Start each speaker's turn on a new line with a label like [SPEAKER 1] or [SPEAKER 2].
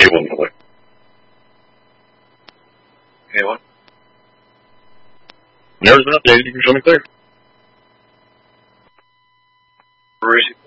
[SPEAKER 1] one away.
[SPEAKER 2] Anyone?
[SPEAKER 1] There's an update. You can show me clear.
[SPEAKER 2] Where is he?